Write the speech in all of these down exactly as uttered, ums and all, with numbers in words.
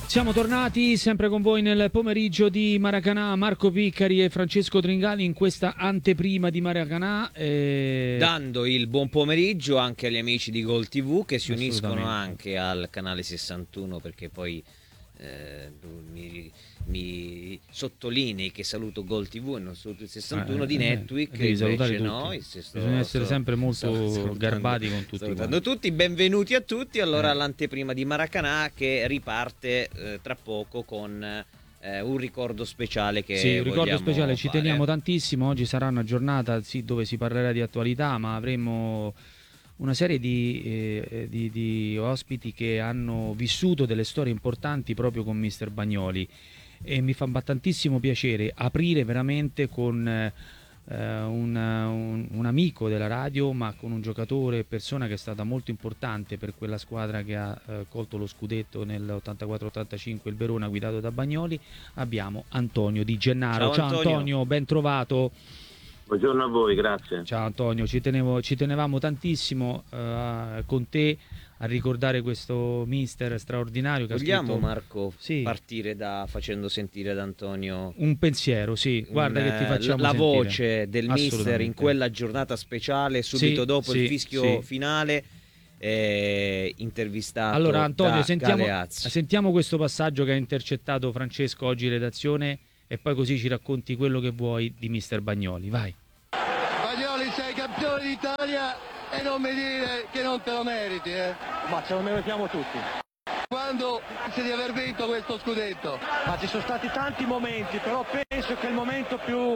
Siamo tornati sempre con voi nel pomeriggio di Maracanã, Marco Piccari e Francesco Tringali in questa anteprima di Maracanã. E... dando il buon pomeriggio anche agli amici di Gol tivù che si uniscono anche al canale sessantuno, perché poi eh, mi, mi sottolinei che saluto Gol tivù e non saluto il sessantuno eh, di Netwick, devi salutare invece tutti. no, il sesto, bisogna essere sto, sempre molto garbati con tutti. Salutando tutti, benvenuti a tutti. Allora eh. all'anteprima di Maracanã che riparte eh, tra poco con eh, un ricordo speciale che sì, un ricordo speciale, fare. Ci teniamo tantissimo. Oggi sarà una giornata sì, dove si parlerà di attualità, ma avremo una serie di, eh, di, di ospiti che hanno vissuto delle storie importanti proprio con mister Bagnoli, e mi fa tantissimo piacere aprire veramente con eh, un, un, un amico della radio, ma con un giocatore, persona che è stata molto importante per quella squadra che ha eh, colto lo scudetto nell'ottantaquattro ottantacinque, il Verona guidato da Bagnoli. Abbiamo Antonio Di Gennaro. Ciao, Ciao Antonio. Antonio, ben trovato. Buongiorno a voi, grazie. Ciao Antonio, ci, tenevo, ci tenevamo tantissimo uh, con te a ricordare questo mister straordinario che Vogliamo, ha scritto... Marco, sì. partire da facendo sentire ad Antonio un pensiero, sì, guarda un, che ti facciamo la sentire. voce del mister in quella giornata speciale, subito sì, dopo sì, il fischio sì. finale, eh, intervistato allora Antonio, da sentiamo, Galeazzi. sentiamo questo passaggio che ha intercettato Francesco oggi in redazione, e poi così ci racconti quello che vuoi di mister Bagnoli, vai. Bagnoli, sei campione d'Italia e non mi dire che non te lo meriti, eh? Ma ce lo meritiamo tutti. Quando pensi di aver vinto questo scudetto? Ma ci sono stati tanti momenti, però penso che il momento più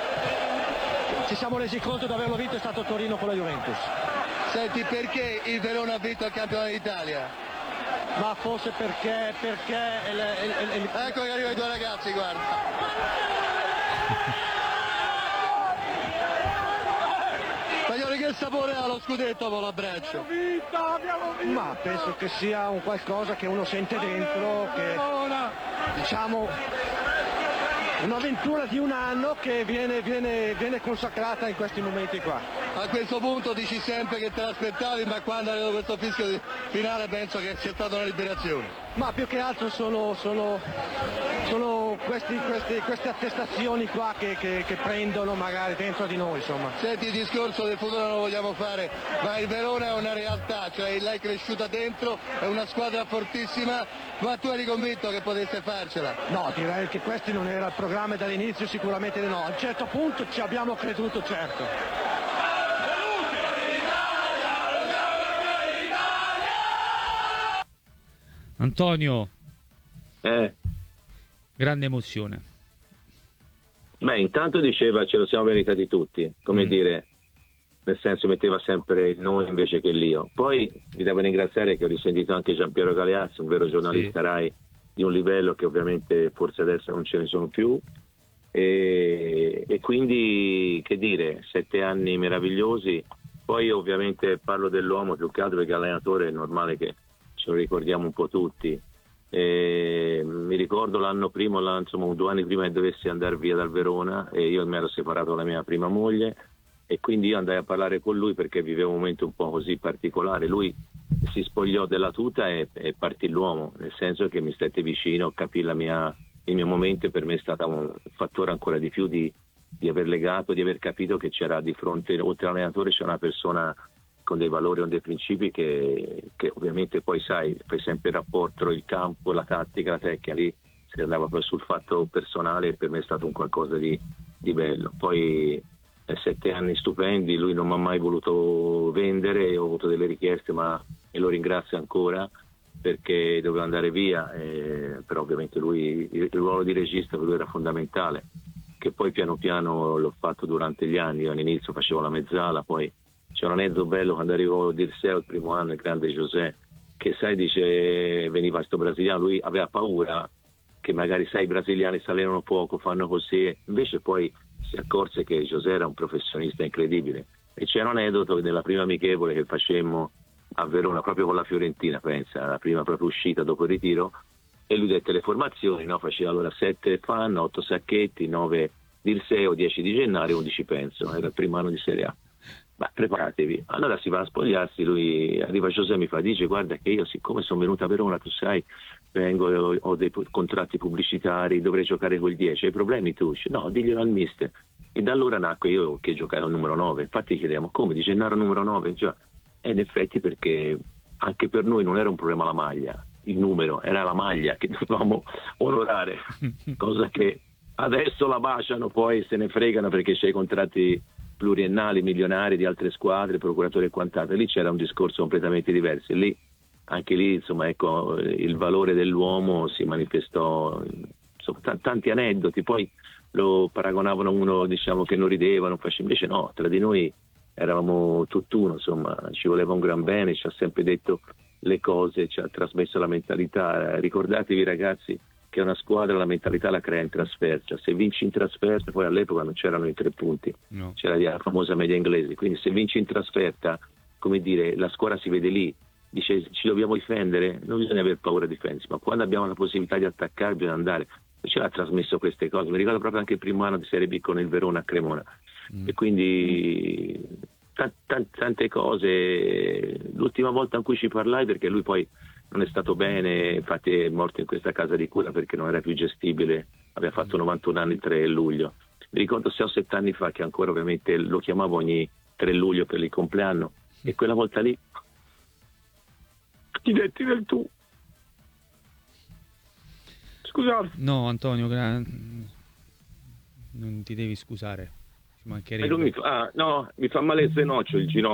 ci siamo resi conto di averlo vinto è stato Torino con la Juventus. Senti, perché il Verona ha vinto il campione d'Italia? Ma forse perché, perché... Il, il, il... Ecco che arrivano i due ragazzi, guarda. Bagnoli, che sapore ha lo scudetto con l'abbraccio? Abbiamo vinto, abbiamo vinto! Ma penso che sia un qualcosa che uno sente dentro, che diciamo un'avventura di un anno che viene, viene, viene consacrata in questi momenti qua. A questo punto dici sempre che te l'aspettavi, ma quando arriva questo fischio finale penso che sia stata una liberazione. Ma più che altro sono, sono, sono questi, questi, queste attestazioni qua che, che, che prendono magari dentro di noi, insomma. Senti, il discorso del futuro non lo vogliamo fare, ma il Verona è una realtà, cioè l'hai cresciuta dentro, è una squadra fortissima, ma tu eri convinto che potesse farcela? No, direi che questo non era il programma dall'inizio, sicuramente no. A un certo punto ci abbiamo creduto, certo. Antonio, eh. grande emozione. Beh, intanto diceva ce lo siamo meritati tutti, come mm. dire, nel senso metteva sempre il noi invece che l'io. Poi vi devo ringraziare che ho risentito anche Giampiero Galeazzi, un vero giornalista sì. Rai di un livello che ovviamente forse adesso non ce ne sono più, e, e quindi che dire, sette anni meravigliosi. Poi ovviamente parlo dell'uomo più che altro perché l'allenatore è normale che ce lo ricordiamo un po' tutti. E mi ricordo l'anno prima, l'anno, insomma due anni prima che dovessi andare via dal Verona, e io mi ero separato dalla mia prima moglie, e quindi io andai a parlare con lui perché vivevo un momento un po' così particolare. Lui si spogliò della tuta e, e partì l'uomo, nel senso che mi stette vicino, capì la mia, il mio momento, e per me è stato un fattore ancora di più di, di aver legato, di aver capito che c'era di fronte, oltre all'allenatore, c'è una persona con dei valori o dei principi che, che ovviamente poi sai, fai sempre il rapporto tra il campo, la tattica, la tecnica, lì si andava poi sul fatto personale, e per me è stato un qualcosa di, di bello. Poi eh, sette anni stupendi, lui non mi ha mai voluto vendere, ho avuto delle richieste, ma e lo ringrazio ancora perché doveva andare via, eh, però ovviamente lui, il, il ruolo di regista per lui era fondamentale, che poi piano piano l'ho fatto durante gli anni. Io all'inizio facevo la mezzala, poi c'è un aneddoto bello quando arrivò Dirseo il primo anno, il grande José, che sai, dice, veniva sto brasiliano, lui aveva paura che magari sai i brasiliani si allenano poco, fanno così, invece poi si accorse che José era un professionista incredibile. E c'era un aneddoto della prima amichevole che facemmo a Verona proprio con la Fiorentina, pensa, la prima proprio uscita dopo il ritiro, e lui dette le formazioni, no? Faceva allora sette fan, otto Sacchetti, nove Dirseo, dieci Di Gennaro, undici Penso, era il primo anno di Serie A. ma preparatevi. Allora si va a spogliarsi, lui arriva Giuseppe e mi fa, dice guarda che io siccome sono venuto a Verona, tu sai, vengo, ho, ho dei contratti pubblicitari, dovrei giocare col dieci, hai problemi tu? No, diglielo al mister. E da allora nacque io che giocavo al numero nove, infatti chiediamo come, dice Gennaro numero nove, cioè, e in effetti perché anche per noi non era un problema la maglia, il numero, era la maglia che dovevamo onorare, cosa che adesso la baciano, poi se ne fregano perché c'è i contratti pluriennali, milionari di altre squadre, procuratori e quant'altro. Lì c'era un discorso completamente diverso. Lì, anche lì, insomma, ecco, il valore dell'uomo si manifestò, insomma, t- tanti aneddoti. Poi lo paragonavano uno, diciamo, che non ridevano, invece no, tra di noi eravamo tutt'uno, insomma, ci voleva un gran bene, ci ha sempre detto le cose, ci ha trasmesso la mentalità. Ricordatevi, ragazzi, che una squadra la mentalità la crea in trasferta, se vinci in trasferta, poi all'epoca non c'erano i tre punti, no. C'era la famosa media inglese, quindi se vinci in trasferta, come dire, la squadra si vede lì, dice ci dobbiamo difendere, non bisogna aver paura di difendersi, ma quando abbiamo la possibilità di attaccare bisogna andare. Ce l'ha trasmesso queste cose, mi ricordo proprio anche il primo anno di Serie B con il Verona a Cremona, mm. e quindi t- t- tante cose. L'ultima volta in cui ci parlai, perché lui poi non è stato bene, infatti è morto in questa casa di cura perché non era più gestibile, aveva fatto novantuno anni il tre luglio. Mi ricordo sei o sette anni fa che ancora ovviamente lo chiamavo ogni tre luglio per il compleanno, e quella volta lì ti detti del tu. Scusate. No, Antonio, gra- non ti devi scusare, ci mancherebbe. Mi fa, ah, no, mi fa male il zenocchio, il ginocchio.